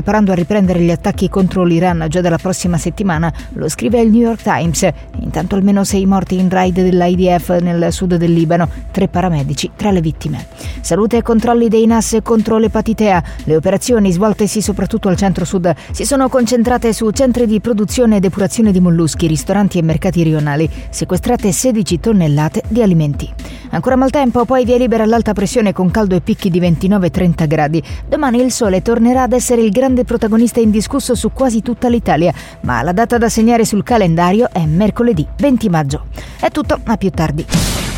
preparando a riprendere gli attacchi contro l'Iran già dalla prossima settimana, lo scrive il New York Times. Intanto almeno 6 morti in raid dell'IDF nel sud del Libano, 3 paramedici tra le vittime. Salute e controlli dei NAS contro l'epatite A. Le operazioni, svoltesi soprattutto al centro-sud, si sono concentrate su centri di produzione e depurazione di molluschi, ristoranti e mercati rionali. Sequestrate 16 tonnellate di alimenti. Ancora maltempo, poi via libera all'alta pressione con caldo e picchi di 29-30 gradi. Domani il sole tornerà ad essere il grande protagonista indiscusso su quasi tutta l'Italia, ma la data da segnare sul calendario è mercoledì 20 maggio. È tutto, a più tardi.